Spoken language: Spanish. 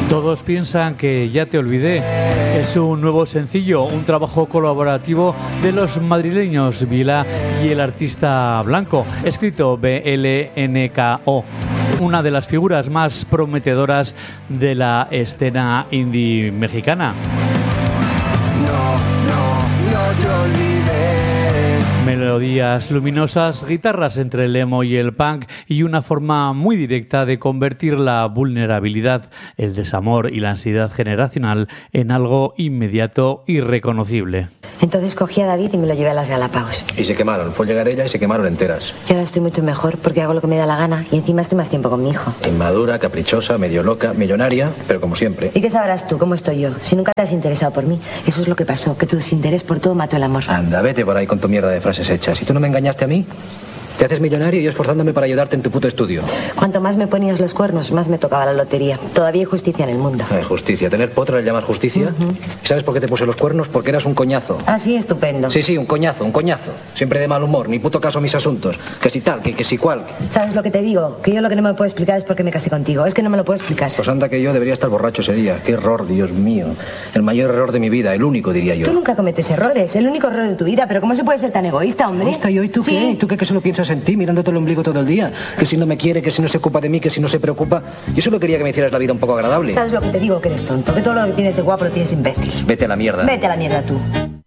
Todos piensan que ya te olvidé. Es un nuevo sencillo, un trabajo colaborativo de los madrileños Vila y el artista Blanco, escrito BLNKO, una de las figuras más prometedoras de la escena indie mexicana. No te olvides. Melodías luminosas, guitarras entre el emo y el punk y una forma muy directa de convertir la vulnerabilidad, el desamor y la ansiedad generacional en algo inmediato y reconocible. Entonces cogí a David y me lo llevé a las Galápagos. Y se quemaron, fue llegar ella y se quemaron enteras. Y ahora estoy mucho mejor porque hago lo que me da la gana y encima estoy más tiempo con mi hijo. Inmadura, caprichosa, medio loca, millonaria, pero como siempre. ¿Y qué sabrás tú cómo estoy yo? Si nunca te has interesado por mí. Eso es lo que pasó, que tu desinterés por todo mató el amor. Anda, vete por ahí con tu mierda de frases hechas. Si tú no me engañaste a mí, te haces millonario y yo esforzándome para ayudarte en tu puto estudio. Cuanto más me ponías los cuernos, más me tocaba la lotería. Todavía hay justicia en el mundo. Justicia. ¿Tener potro le llamas justicia? ¿Y sabes por qué te puse los cuernos? Porque eras un coñazo. Ah, sí, estupendo. Sí, un coñazo. Siempre de mal humor, ni puto caso a mis asuntos. Que si tal, que si cual. ¿Sabes lo que te digo? Que yo lo que no me puedo explicar es por qué me casé contigo. Es que no me lo puedo explicar. Pues anda que yo debería estar borracho ese día. Qué error, Dios mío. El mayor error de mi vida, el único, diría yo. Tú nunca cometes errores, el único error de tu vida. Pero ¿cómo se puede ser tan egoísta, hombre? ¿Egoísta? ¿Y tú qué? ¿Tú qué que solo piensas en ti, mirándote el ombligo todo el día? Que si no me quiere, que si no se ocupa de mí, que si no se preocupa. Yo solo quería que me hicieras la vida un poco agradable. ¿Sabes lo que te digo? Que eres tonto, que todo lo que tienes de guapo lo tienes de imbécil. Vete a la mierda. Vete a la mierda tú.